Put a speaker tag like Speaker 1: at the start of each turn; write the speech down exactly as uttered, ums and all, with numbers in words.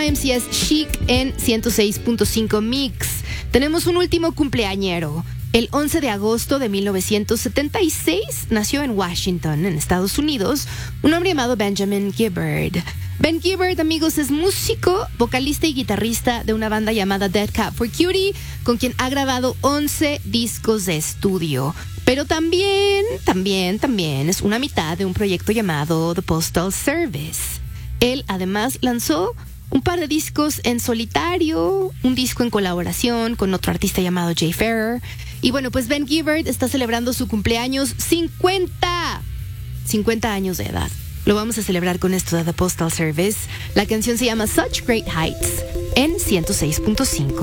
Speaker 1: M C S Chic en ciento seis punto cinco Mix. Tenemos un último cumpleañero. El once de agosto de mil novecientos setenta y seis nació en Washington, en Estados Unidos, un hombre llamado Benjamin Gibbard. Ben Gibbard, amigos, es músico, vocalista y guitarrista de una banda llamada Dead Cat for Cutie, con quien ha grabado once discos de estudio. Pero también, también, también es una mitad de un proyecto llamado The Postal Service. Él además lanzó un par de discos en solitario, un disco en colaboración con otro artista llamado Jay Ferrer. Y bueno, pues Ben Gibbard está celebrando su cumpleaños cincuenta, cincuenta años de edad. Lo vamos a celebrar con esto de The Postal Service. La canción se llama Such Great Heights en ciento seis punto cinco.